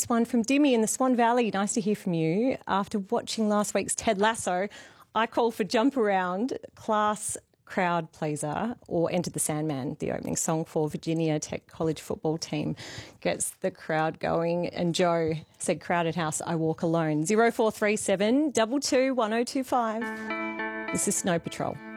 this one from Dimmy in the Swan Valley. Nice to hear from you. After watching last week's Ted Lasso, I call for Jump Around, class crowd pleaser, or Enter the Sandman, the opening song for Virginia Tech College football team. Gets the crowd going. And Joe said, Crowded House, I Walk Alone. 0437 22 1025. This is Snow Patrol.